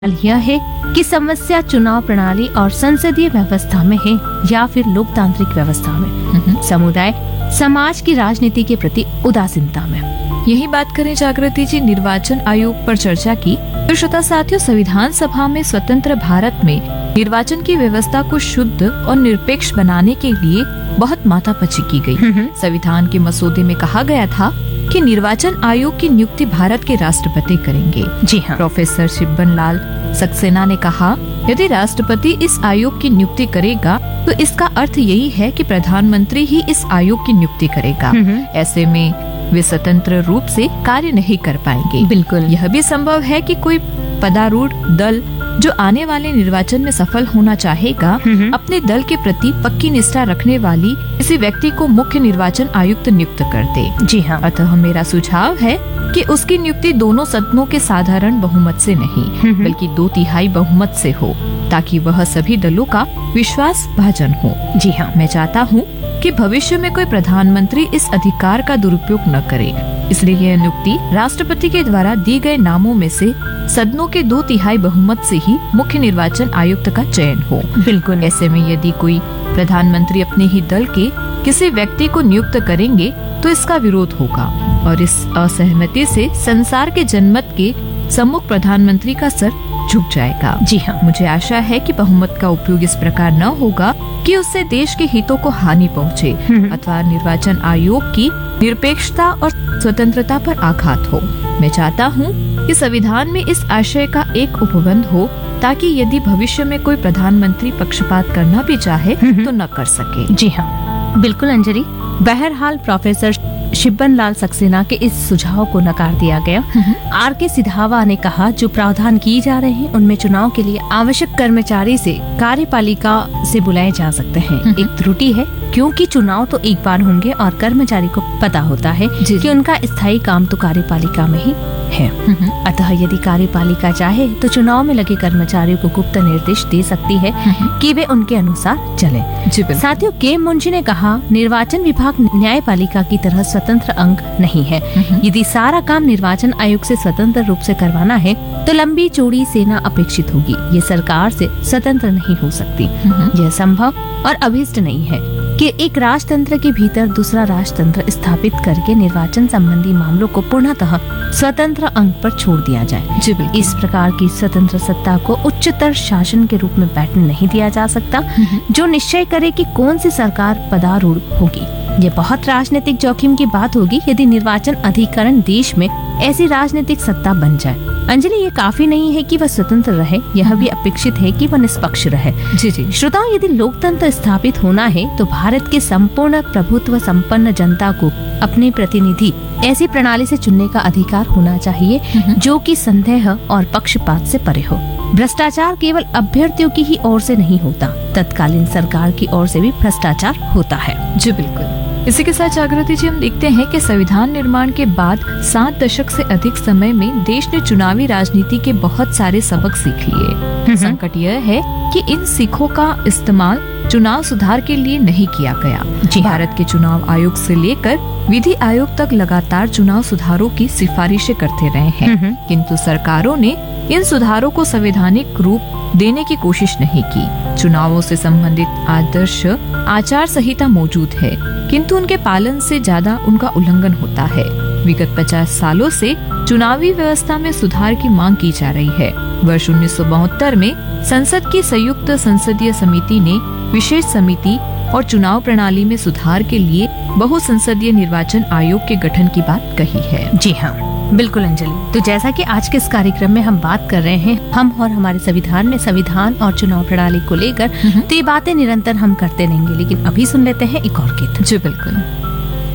यह है कि समस्या चुनाव प्रणाली और संसदीय व्यवस्था में है या फिर लोकतांत्रिक व्यवस्था में, समुदाय समाज की राजनीति के प्रति उदासीनता में। यही बात करें जागृति जी निर्वाचन आयोग पर चर्चा की तो श्रोता साथियों, संविधान सभा में स्वतंत्र भारत में निर्वाचन की व्यवस्था को शुद्ध और निरपेक्ष बनाने के लिए बहुत माथापच्ची की गई। संविधान के मसौदे में कहा गया था कि निर्वाचन आयोग की नियुक्ति भारत के राष्ट्रपति करेंगे। जी हाँ। प्रोफेसर शिब्बन लाल सक्सेना ने कहा, यदि राष्ट्रपति इस आयोग की नियुक्ति करेगा तो इसका अर्थ यही है कि प्रधानमंत्री ही इस आयोग की नियुक्ति करेगा। ऐसे में वे स्वतंत्र रूप से कार्य नहीं कर पाएंगे। बिल्कुल। यह भी संभव है कि कोई पदारूढ़ दल जो आने वाले निर्वाचन में सफल होना चाहेगा, अपने दल के प्रति पक्की निष्ठा रखने वाली किसी व्यक्ति को मुख्य निर्वाचन आयुक्त नियुक्त कर दे। जी हाँ। अतः मेरा सुझाव है कि उसकी नियुक्ति दोनों सदनों के साधारण बहुमत से नहीं बल्कि 2/3 बहुमत से हो, ताकि वह सभी दलों का विश्वास भाजन हो। जी हाँ। मैं चाहता हूँ कि भविष्य में कोई प्रधानमंत्री इस अधिकार का दुरुपयोग न करे, इसलिए यह नियुक्ति राष्ट्रपति के द्वारा दी गए नामों में से सदनों के 2/3 बहुमत से ही मुख्य निर्वाचन आयुक्त का चयन हो। बिल्कुल। ऐसे में यदि कोई प्रधानमंत्री अपने ही दल के किसी व्यक्ति को नियुक्त करेंगे तो इसका विरोध होगा और इस असहमति से संसार के जनमत के सम्मुख प्रधानमंत्री का सर झुक जाएगा। जी हाँ। मुझे आशा है कि बहुमत का उपयोग इस प्रकार न होगा कि उससे देश के हितों को हानि पहुँचे अथवा निर्वाचन आयोग की निरपेक्षता और स्वतंत्रता पर आघात हो। मैं चाहता हूँ कि संविधान में इस आशय का एक उपबंध हो, ताकि यदि भविष्य में कोई प्रधानमंत्री पक्षपात करना भी चाहे तो न कर सके। जी हाँ, बिल्कुल अंजलि। बहरहाल प्रोफेसर शिब्बन लाल सक्सेना के इस सुझाव को नकार दिया गया। आर.के. सिधावा ने कहा, जो प्रावधान किए जा रहे हैं उनमें चुनाव के लिए आवश्यक कर्मचारी से कार्यपालिका से बुलाए जा सकते हैं। एक त्रुटि है, क्योंकि चुनाव तो एक बार होंगे और कर्मचारी को पता होता है कि उनका स्थायी काम तो कार्यपालिका में ही है। अतः यदि कार्यपालिका चाहे तो चुनाव में लगे कर्मचारियों को गुप्त निर्देश दे सकती है कि वे उनके अनुसार चलें। साथियों, के मुंशी ने कहा, निर्वाचन विभाग न्यायपालिका की तरह स्वतंत्र अंग नहीं है। यदि सारा काम निर्वाचन आयोग से स्वतंत्र रूप से करवाना है तो लंबी चौड़ी सेना अपेक्षित होगी। ये सरकार से स्वतंत्र नहीं हो सकती। यह संभव और अभीष्ट नहीं है कि एक राजतंत्र के भीतर दूसरा राजतंत्र स्थापित करके निर्वाचन संबंधी मामलों को पूर्णतः स्वतंत्र अंग पर छोड़ दिया जाए। इस प्रकार की स्वतंत्र सत्ता को उच्चतर शासन के रूप में बैठने नहीं दिया जा सकता, जो निश्चय करे कि कौन सी सरकार पदारूढ़ होगी। ये बहुत राजनीतिक जोखिम की बात होगी यदि निर्वाचन अधिकरण देश में ऐसी राजनीतिक सत्ता बन जाए। अंजलि, ये काफी नहीं है कि वह स्वतंत्र रहे, यह भी अपेक्षित है कि वह निष्पक्ष रहे। जी। श्रोताओं, यदि लोकतंत्र स्थापित होना है तो भारत के संपूर्ण प्रभुत्व संपन्न जनता को अपने प्रतिनिधि ऐसी प्रणाली से चुनने का अधिकार होना चाहिए जो कि संदेह और पक्षपात से परे हो। भ्रष्टाचार केवल अभ्यर्थियों की ही ओर से नहीं होता, तत्कालीन सरकार की ओर से भी भ्रष्टाचार होता है। जी बिल्कुल। इसी के साथ जागृति जी, हम देखते हैं कि संविधान निर्माण के बाद 7 दशक से अधिक समय में देश ने चुनावी राजनीति के बहुत सारे सबक सीख लिए। संकट यह है कि इन सीखों का इस्तेमाल चुनाव सुधार के लिए नहीं किया गया। भारत के चुनाव आयोग से लेकर विधि आयोग तक लगातार चुनाव सुधारों की सिफारिशें करते रहे हैं, किंतु सरकारों ने इन सुधारों को संवैधानिक रूप देने की कोशिश नहीं की। चुनावों से संबंधित आदर्श आचार संहिता मौजूद है, किंतु उनके पालन से ज्यादा उनका उल्लंघन होता है। विगत 50 सालों से चुनावी व्यवस्था में सुधार की मांग की जा रही है। वर्ष 1972 में संसद की संयुक्त संसदीय समिति ने विशेष समिति और चुनाव प्रणाली में सुधार के लिए बहुसंसदीय निर्वाचन आयोग के गठन की बात कही है। जी हाँ, बिल्कुल अंजलि। तो जैसा कि आज के इस कार्यक्रम में हम बात कर रहे हैं, हम और हमारे संविधान में संविधान और चुनाव प्रणाली को लेकर, तो ये बातें निरंतर हम करते रहेंगे, लेकिन अभी सुन लेते हैं एक और गीत। जी बिल्कुल।